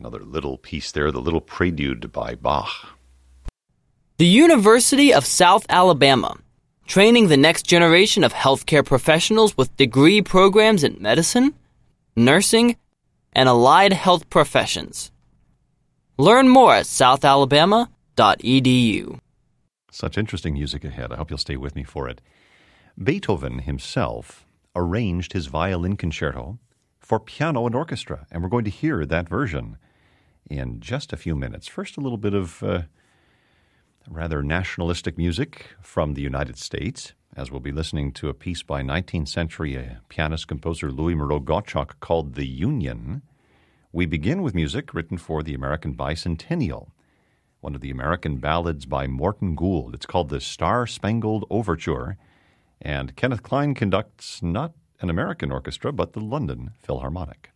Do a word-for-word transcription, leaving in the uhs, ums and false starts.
Another little piece there, the Little Prelude by Bach. The University of South Alabama, training the next generation of healthcare professionals with degree programs in medicine, nursing, and allied health professions. Learn more at south alabama dot e d u. Such interesting music ahead. I hope you'll stay with me for it. Beethoven himself arranged his violin concerto for piano and orchestra, and we're going to hear that version in just a few minutes. First, a little bit of uh, rather nationalistic music from the United States, as we'll be listening to a piece by nineteenth century uh, pianist-composer Louis Moreau-Gottschalk called The Union. We begin with music written for the American Bicentennial, one of the American ballads by Morton Gould. It's called the Star-Spangled Overture, and Kenneth Klein conducts not an American orchestra, but the London Philharmonic.